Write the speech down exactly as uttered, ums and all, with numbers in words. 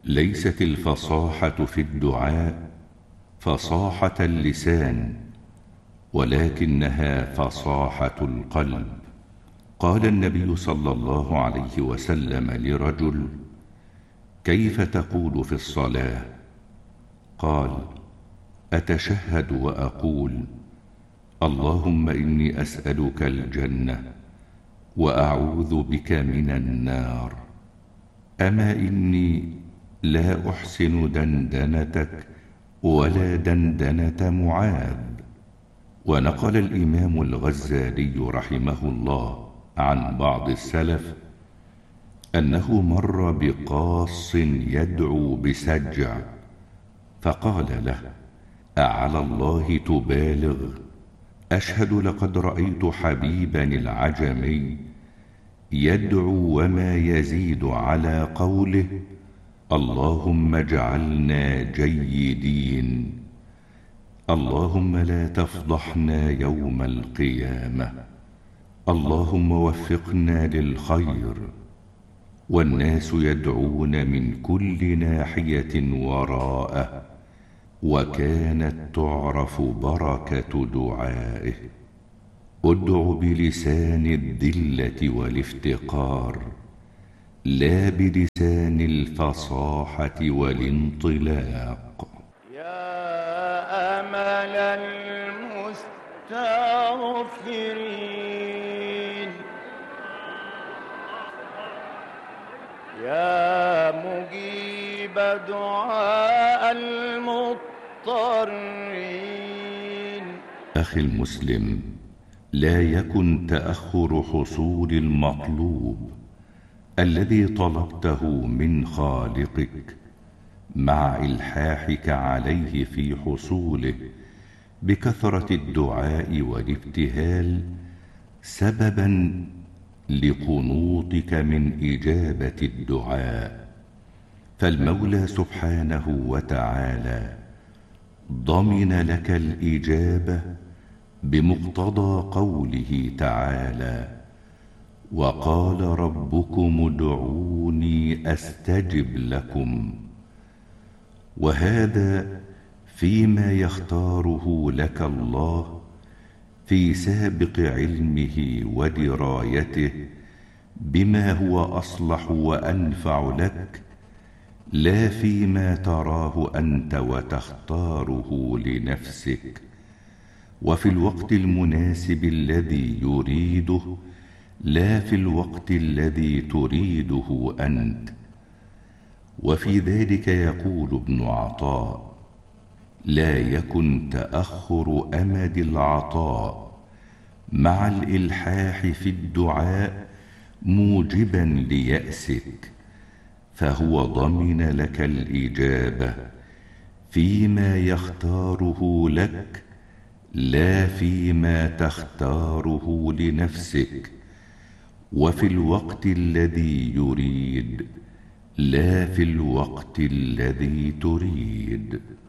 ليست الفصاحة في الدعاء فصاحة اللسان، ولكنها فصاحة القلب. قال النبي صلى الله عليه وسلم لرجل: كيف تقول في الصلاة؟ قال: أتشهد وأقول: اللهم إني أسألك الجنة وأعوذ بك من النار. أما إني لا أحسن دندنتك ولا دندنة معاذ. ونقل الإمام الغزالي رحمه الله عن بعض السلف أنه مر بقاص يدعو بسجع، فقال له: أعلى الله تبالغ؟ أشهد لقد رأيت حبيبا العجمي يدعو وما يزيد على قوله: اللهم اجعلنا جيدين، اللهم لا تفضحنا يوم القيامة، اللهم وفقنا للخير. والناس يدعون من كل ناحية وراءه، وكانت تعرف بركة دعائه. ادع بلسان الذلة والافتقار، لا بلسان الفصاحة والانطلاق. يا أمل المستغفرين، يا مجيب دعاء المضطرين. أخي المسلم، لا يكن تأخر حصول المطلوب الذي طلبته من خالقك مع إلحاحك عليه في حصوله بكثرة الدعاء والابتهال سببا لقنوطك من إجابة الدعاء. فالمولى سبحانه وتعالى ضمن لك الإجابة بمقتضى قوله تعالى: وقال ربكم ادعوني أستجب لكم. وهذا فيما يختاره لك الله في سابق علمه ودرايته بما هو أصلح وأنفع لك، لا فيما تراه أنت وتختاره لنفسك وفي الوقت المناسب الذي يريده، لا في الوقت الذي تريده أنت. وفي ذلك يقول ابن عطاء: لا يكن تأخر أمد العطاء مع الإلحاح في الدعاء موجبا ليأسك، فهو ضمن لك الإجابة فيما يختاره لك، لا فيما تختاره لنفسك، وفي الوقت الذي يريد، لا في الوقت الذي تريد.